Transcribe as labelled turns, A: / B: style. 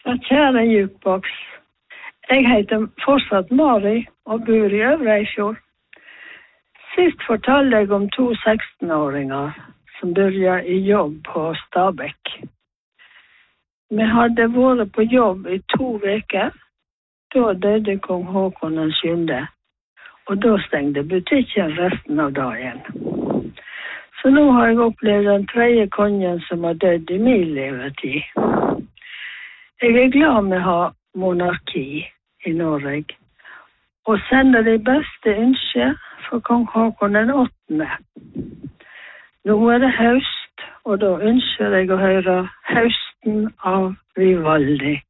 A: Ja, kjære Jukebox. Jeg heter fortsatt Mari og bor i Øvre Eifjord. Sist fortalte jeg om 2 16-åringer som begynte i jobb på Stabekk. Vi hadde vært på jobb i 2 uker. Da døde kong Håkon den 7. Og da stengte butikken resten av dagen. Så nå har jeg opplevd den 3. kongen som har dødd i min levetid. Jeg er glad vi har monarki i Norge, og sender de beste ønsker for kong Håkon den 8. Nå er det høst, og da ønsker jeg å høre høsten av Vivaldi.